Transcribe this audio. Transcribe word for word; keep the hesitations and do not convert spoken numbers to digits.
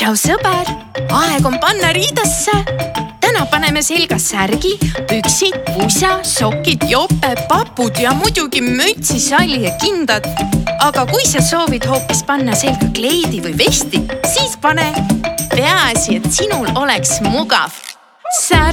Tšau sõber, aeg on panna riidasse. Täna paneme selga särgi, püksid, pusa, sokid, jope, papud ja muidugi mütsi, salli ja kindad. Aga kui sa soovid hoopis panna selga kleidi või vesti, siis pane. Peaasi, et sinul oleks mugav. Särg